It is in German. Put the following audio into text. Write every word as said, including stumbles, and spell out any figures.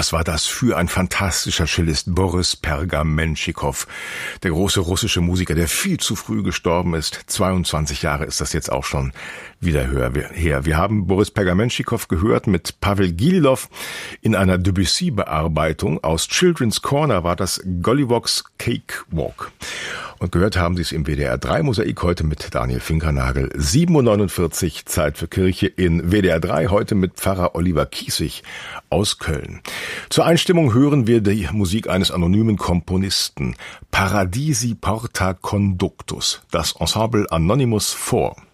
Was war das für ein fantastischer Cellist, Boris Pergamenschikow, der große russische Musiker, der viel zu früh gestorben ist. zweiundzwanzig Jahre ist das jetzt auch schon wieder her. Wir haben Boris Pergamenschikow gehört mit Pavel Gililov in einer Debussy-Bearbeitung. Aus Children's Corner war das Golliwogs Cakewalk. Und gehört haben Sie es im W D R drei Mosaik heute mit Daniel Finkernagel. sieben Uhr neunundvierzig, Zeit für Kirche in W D R drei, heute mit Pfarrer Oliver Kiesig aus Köln. Zur Einstimmung hören wir die Musik eines anonymen Komponisten, Paradisi Porta Conductus, das Ensemble Anonymous vier.